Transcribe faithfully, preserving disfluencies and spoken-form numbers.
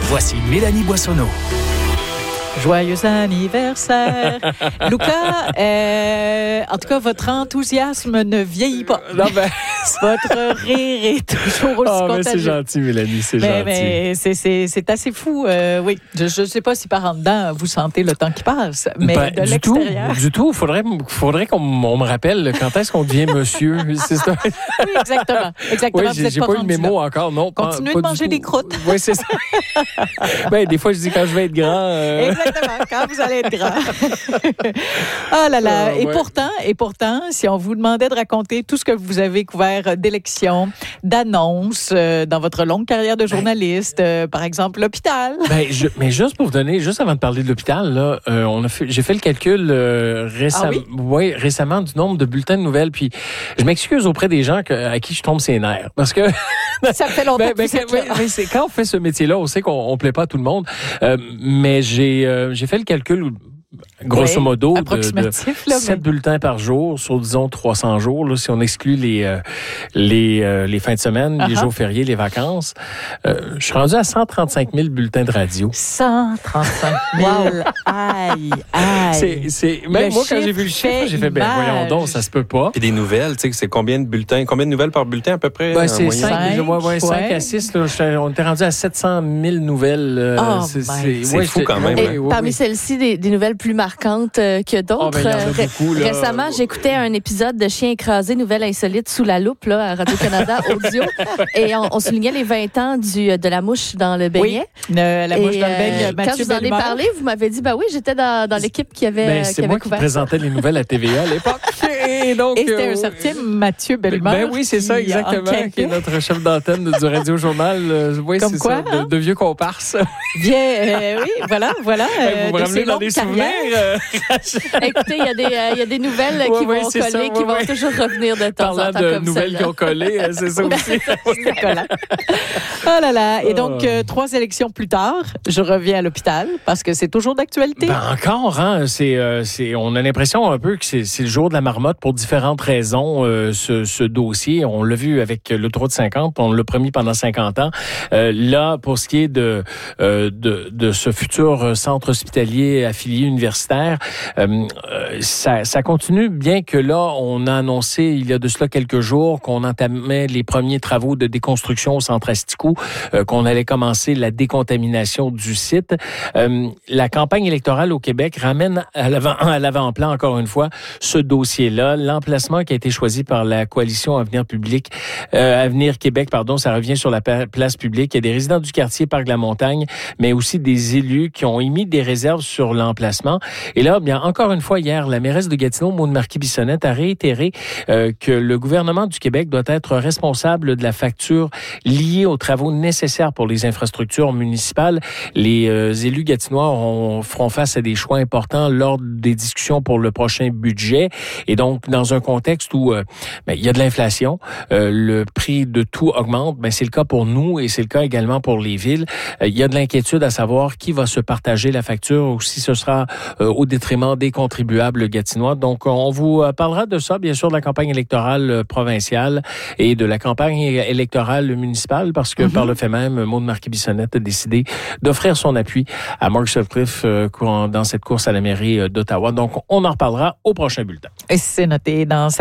Voici Mélanie Boissonneau. Joyeux anniversaire. Luca, euh, en tout cas, votre enthousiasme ne vieillit pas. Non, ben... Votre rire est toujours aussi oh, contagieux. C'est gentil, Mélanie, c'est mais, gentil. Mais c'est, c'est, c'est assez fou. Euh, oui, je ne sais pas si par en dedans, vous sentez le temps qui passe, mais ben, de du l'extérieur... Tout, du tout, il faudrait, faudrait qu'on on me rappelle quand est-ce qu'on devient monsieur. C'est ça. Oui, exactement. exactement. Oui, vous j'ai, êtes j'ai pas, pas eu le mémo là. encore, non. Continuez pas, de pas manger des croûtes. Oui, c'est ça. ben, des fois, je dis quand je vais être grand... Euh... Exactement, quand vous allez être grand. Ah là là. Euh, et ouais. pourtant, et pourtant, si on vous demandait de raconter tout ce que vous avez couvert d'élections, d'annonces euh, dans votre longue carrière de journaliste, euh, par exemple l'hôpital. Ben, je, mais juste pour vous donner, juste avant de parler de l'hôpital, là, euh, on a fait, j'ai fait le calcul euh, récemment, Ah oui? ouais, récemment du nombre de bulletins de nouvelles. Puis, je m'excuse auprès des gens que, à qui je tombe ses nerfs, parce que Ça fait longtemps ben, que ben, vous êtes ben, là. ben, c'est quand on fait ce métier-là, on sait qu'on on plaît pas à tout le monde. Euh, mais j'ai, euh, j'ai fait le calcul. Grosso oui, modo, de, approximatif, de là, sept mais... bulletins par jour sur, disons, trois cents jours, là, si on exclut les, euh, les, euh, les fins de semaine, uh-huh. les jours fériés, les vacances. Euh, je suis rendu à cent trente-cinq mille bulletins de radio. cent trente-cinq mille! Aïe, aïe! C'est, c'est, même le moi, quand j'ai vu le chiffre, j'ai fait, ben voyons donc, ça se peut pas. Puis des nouvelles, tu sais, c'est combien de bulletins, combien de nouvelles par bulletin à peu près? Ben, c'est cinq, cinq, ouais, ouais, cinq ouais. à six, là, on était rendu à sept cent mille nouvelles. Euh, oh c'est, c'est, c'est ouais, fou quand même. Et hein. oui, parmi oui. celles-ci, des, des nouvelles plus marquantes que d'autres. Oh, ben, y en a beaucoup, là. Récemment, j'écoutais un épisode de Chien écrasé, nouvelle insolite sous la loupe là, à Radio-Canada audio. Et on, on soulignait les vingt ans du, de la mouche dans le beignet. Oui, le, la mouche et, dans le beignet. Euh, Mathieu quand je vous en ai parlé, vous m'avez dit, bah oui, j'étais dans, dans l'équipe qui avait, ben, qui c'est avait moi couvert qui présentais les nouvelles à T V A à l'époque. Et, donc, et c'était euh, un certain Mathieu Bellemare. Ben oui, c'est ça, exactement, qui est notre chef d'antenne du Radio-Journal. Euh, oui, Comme c'est quoi, ça, hein? de, de vieux comparses. Bien, euh, oui, voilà, voilà. Euh, vous me de ramenez dans des souvenirs. Euh, Écoutez, il y a des, euh, il y a des nouvelles ouais, qui ouais, vont c'est coller, ça, qui ouais, vont ouais. toujours revenir de temps Parlant en temps de comme nouvelles celle-là. qui ont collé, c'est ça aussi. C'est collant. Oh là là. Et donc, euh, trois élections plus tard, je reviens à l'hôpital parce que c'est toujours d'actualité. Ben encore, hein, c'est, euh, c'est, on a l'impression un peu que c'est, c'est le jour de la marmotte pour différentes raisons, euh, ce, ce dossier. On l'a vu avec l'autoroute cinquante, on l'a promis pendant cinquante ans. Euh, là, pour ce qui est de, euh, de, de ce futur centre hospitalier affilié universitaire, euh, ça, ça continue, bien que là, on a annoncé il y a de cela quelques jours qu'on entamait les premiers travaux de déconstruction au centre Asticou, euh, qu'on allait commencer la décontamination du site. Euh, la campagne électorale au Québec ramène à, l'avant, à l'avant-plan, encore une fois, ce dossier-là. L'emplacement qui a été choisi par la coalition Avenir Public, euh, Avenir Québec, pardon, ça revient sur la place publique. Il y a des résidents du quartier Parc de la Montagne, mais aussi des élus qui ont émis des réserves sur l'emplacement. Et là, bien, encore une fois, hier, la mairesse de Gatineau, Maude Marquis-Bissonnette, a réitéré euh, que le gouvernement du Québec doit être responsable de la facture liée aux travaux nécessaires pour les infrastructures municipales. Les euh, élus gatinois ont, feront face à des choix importants lors des discussions pour le prochain budget. Et donc, dans un contexte où euh, ben, il y a de l'inflation, euh, le prix de tout augmente, ben, c'est le cas pour nous et c'est le cas également pour les villes. Euh, il y a de l'inquiétude à savoir qui va se partager la facture ou si ce sera euh, au détriment des contribuables gatinois. Donc, on vous parlera de ça, bien sûr, de la campagne électorale provinciale et de la campagne électorale municipale, parce que mm-hmm. par le fait même, Maude Marquis-Bissonnette a décidé d'offrir son appui à Mark Sutcliffe euh, dans cette course à la mairie d'Ottawa. Donc, on en reparlera au prochain bulletin. Et c'est noté dans